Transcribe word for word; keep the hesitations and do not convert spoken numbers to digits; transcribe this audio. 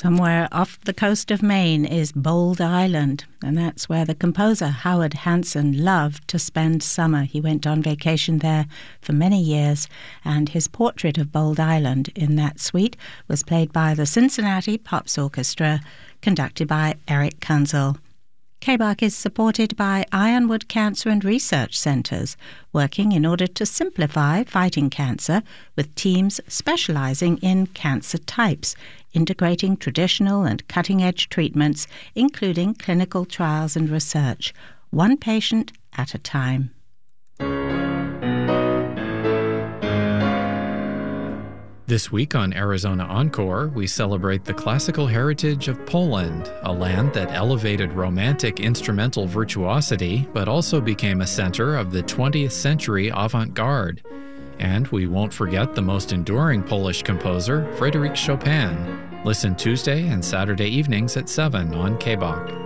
Somewhere off the coast of Maine is Bold Island, and that's where the composer Howard Hanson loved to spend summer. He went on vacation there for many years, and his portrait of Bold Island in that suite was played by the Cincinnati Pops Orchestra, conducted by Eric Kunzel. K B A C is supported by Ironwood Cancer and Research Centres, working in order to simplify fighting cancer with teams specialising in cancer types, integrating traditional and cutting-edge treatments, including clinical trials and research, one patient at a time. This week on Arizona Encore, we celebrate the classical heritage of Poland, a land that elevated romantic instrumental virtuosity, but also became a center of the twentieth century avant-garde. And we won't forget the most enduring Polish composer, Frédéric Chopin. Listen Tuesday and Saturday evenings at seven on K B A C.